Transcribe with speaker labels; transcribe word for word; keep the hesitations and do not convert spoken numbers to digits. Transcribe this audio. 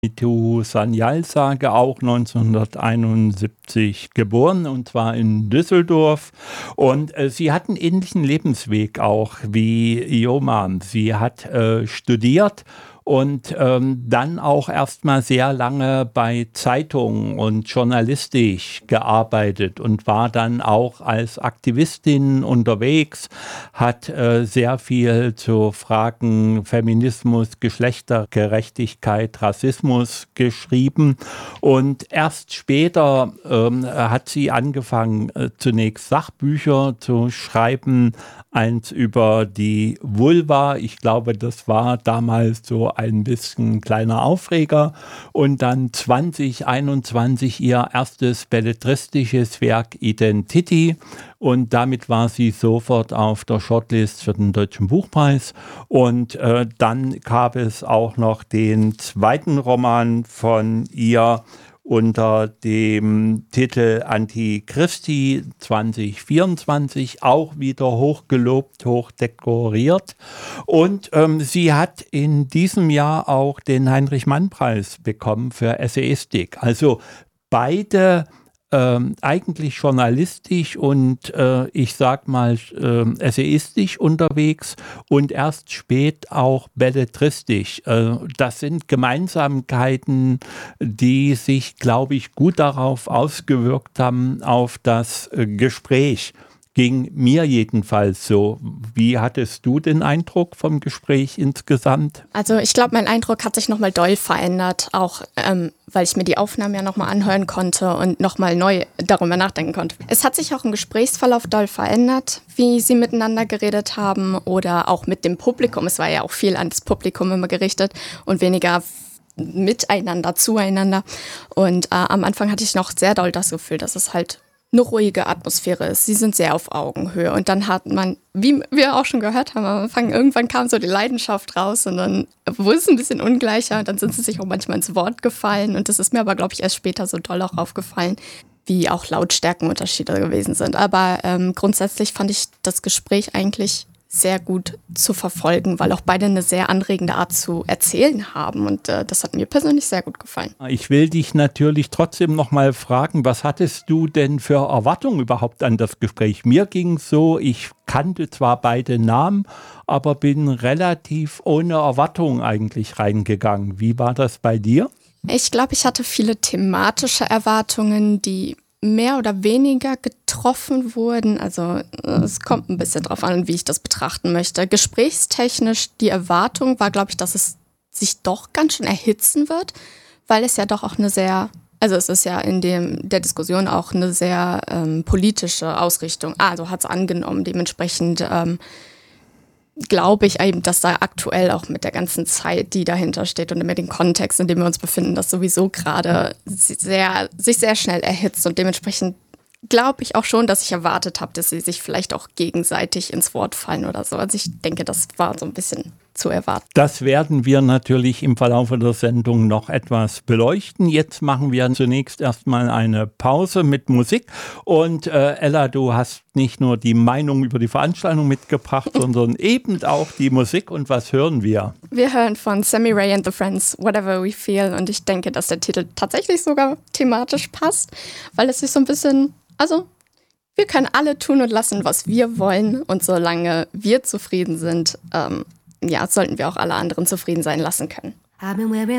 Speaker 1: Nitu Sanyal-Sage, auch neunzehnhunderteinundsiebzig geboren, und zwar in Düsseldorf. Und äh, sie hat einen ähnlichen Lebensweg auch wie Ioma. Sie hat äh, studiert und ähm, dann auch erstmal sehr lange bei Zeitungen und journalistisch gearbeitet und war dann auch als Aktivistin unterwegs, hat äh, sehr viel zu Fragen Feminismus, Geschlechtergerechtigkeit, Rassismus geschrieben, und erst später ähm, hat sie angefangen, äh, zunächst Sachbücher zu schreiben, eins über die Vulva. Ich glaube, das war damals so ein bisschen kleiner Aufreger. Und dann zwanzig einundzwanzig ihr erstes belletristisches Werk Identity. Und damit war sie sofort auf der Shortlist für den Deutschen Buchpreis. Und äh, dann gab es auch noch den zweiten Roman von ihr unter dem Titel Antichristi zwanzig vierundzwanzig, auch wieder hochgelobt, hochdekoriert. Und ähm, sie hat in diesem Jahr auch den Heinrich-Mann-Preis bekommen für Essayistik. Also beide ähm, eigentlich journalistisch und äh, ich sag mal äh, essayistisch unterwegs und erst spät auch belletristisch. Äh, das sind Gemeinsamkeiten, die sich, glaube ich, gut darauf ausgewirkt haben, auf das äh, Gespräch. Ging mir jedenfalls so. Wie hattest du den Eindruck vom Gespräch insgesamt?
Speaker 2: Also ich glaube, mein Eindruck hat sich nochmal doll verändert, auch ähm, weil ich mir die Aufnahmen ja nochmal anhören konnte und nochmal neu darüber nachdenken konnte. Es hat sich auch im Gesprächsverlauf doll verändert, wie sie miteinander geredet haben oder auch mit dem Publikum. Es war ja auch viel an das Publikum immer gerichtet und weniger miteinander, zueinander. Und äh, am Anfang hatte ich noch sehr doll das Gefühl, dass es halt eine ruhige Atmosphäre ist. Sie sind sehr auf Augenhöhe. Und dann hat man, wie wir auch schon gehört haben, am Anfang, irgendwann kam so die Leidenschaft raus und dann wurde es ein bisschen ungleicher. Und dann sind sie sich auch manchmal ins Wort gefallen. Und das ist mir aber, glaube ich, erst später so doll auch aufgefallen, wie auch Lautstärkenunterschiede gewesen sind. Aber ähm, grundsätzlich fand ich das Gespräch eigentlich sehr gut zu verfolgen, weil auch beide eine sehr anregende Art zu erzählen haben, und äh, das hat mir persönlich sehr gut gefallen.
Speaker 1: Ich will dich natürlich trotzdem noch mal fragen, was hattest du denn für Erwartungen überhaupt an das Gespräch? Mir ging es so, ich kannte zwar beide Namen, aber bin relativ ohne Erwartungen eigentlich reingegangen. Wie war das bei dir?
Speaker 2: Ich glaube, ich hatte viele thematische Erwartungen, die mehr oder weniger getroffen wurden. Also es kommt ein bisschen drauf an, wie ich das betrachten möchte. Gesprächstechnisch, die Erwartung war, glaube ich, dass es sich doch ganz schön erhitzen wird, weil es ja doch auch eine sehr, also es ist ja in dem, der Diskussion auch eine sehr ähm, politische Ausrichtung. Also hat es angenommen, dementsprechend ähm, glaube ich eben, dass da aktuell auch mit der ganzen Zeit, die dahinter steht und mit dem Kontext, in dem wir uns befinden, das sowieso gerade sehr, sich sehr schnell erhitzt, und dementsprechend glaube ich auch schon, dass ich erwartet habe, dass sie sich vielleicht auch gegenseitig ins Wort fallen oder so. Also ich denke, das war so ein bisschen zu erwarten.
Speaker 1: Das werden wir natürlich im Verlauf der Sendung noch etwas beleuchten. Jetzt machen wir zunächst erstmal eine Pause mit Musik. Und äh, Ella, du hast nicht nur die Meinung über die Veranstaltung mitgebracht, sondern eben auch die Musik. Und was hören wir?
Speaker 2: Wir hören von Sammy Ray and the Friends, Whatever We Feel. Und ich denke, dass der Titel tatsächlich sogar thematisch passt, weil es sich so ein bisschen, also wir können alle tun und lassen, was wir wollen. Und solange wir zufrieden sind, ähm, ja, sollten wir auch alle anderen zufrieden sein lassen können.
Speaker 3: I've been wearing